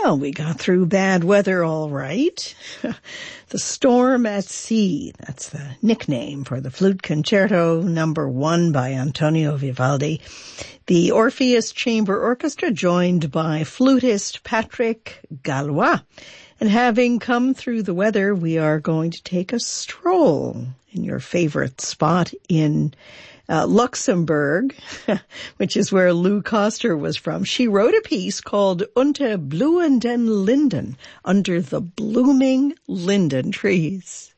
Well, we got through bad weather all right. The Storm at Sea, that's the nickname for the Flute Concerto No. 1 by Antonio Vivaldi. The Orpheus Chamber Orchestra joined by flutist Patrick Gallois. And having come through the weather, we are going to take a stroll in your favorite spot in Luxembourg, which is where Lou Koster was from. She wrote a piece called Unter blühenden Linden, Under the Blooming Linden Trees.